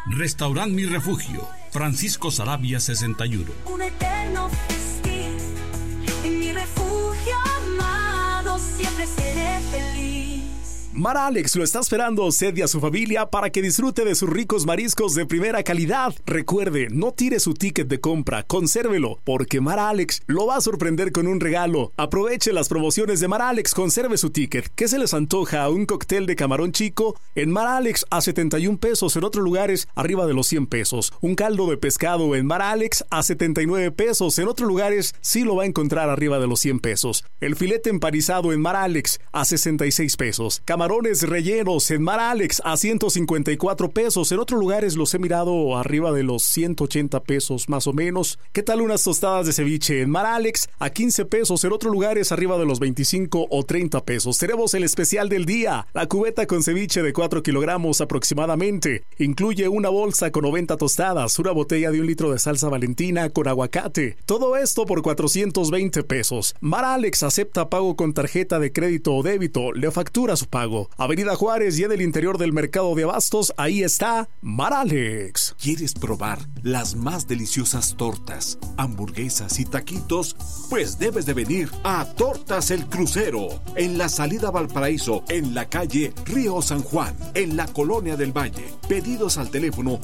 Restaurant Mi Refugio, Francisco Saravia 61. Un eterno festín, en mi refugio amado siempre seré feliz. Mar Alex lo está esperando a usted y a su familia para que disfrute de sus ricos mariscos de primera calidad. Recuerde, no tire su ticket de compra, consérvelo, porque Mar Alex lo va a sorprender con un regalo. Aproveche las promociones de Mar Alex, conserve su ticket. ¿Qué se les antoja? Un cóctel de camarón chico en Mar Alex a 71 pesos, en otros lugares arriba de los 100 pesos. Un caldo de pescado en Mar Alex a 79 pesos, en otros lugares sí lo va a encontrar arriba de los 100 pesos. El filete empanizado en Mar Alex a 66 pesos. Camarones rellenos en Mar Alex a 154 pesos. En otros lugares los he mirado arriba de los 180 pesos más o menos. ¿Qué tal unas tostadas de ceviche en Mar Alex a 15 pesos? En otros lugares arriba de los 25 o 30 pesos. Tenemos el especial del día. La cubeta con ceviche de 4 kilogramos aproximadamente. Incluye una bolsa con 90 tostadas, una botella de 1 litro de salsa Valentina con aguacate. Todo esto por 420 pesos. Mar Alex acepta pago con tarjeta de crédito o débito. Le factura su pago. Avenida Juárez y en el interior del mercado de abastos, ahí está Mar Alex. ¿Quieres probar las más deliciosas tortas, hamburguesas y taquitos? Pues debes de venir a Tortas El Crucero, en la salida Valparaíso, en la calle Río San Juan, en la Colonia del Valle. Pedidos al teléfono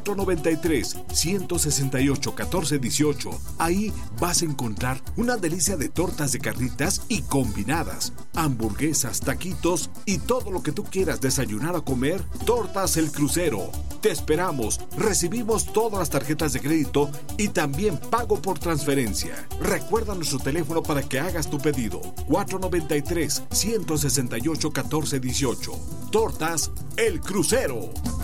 493-168-1418. Ahí vas a encontrar una delicia de tortas de carnitas y combinadas, hamburguesas, taquitos y todo lo que tú quieras desayunar o comer. Tortas El Crucero. Te esperamos. Recibimos todas las tarjetas de crédito y también pago por transferencia. Recuerda nuestro teléfono para que hagas tu pedido. 493-168-1418. Tortas El Crucero.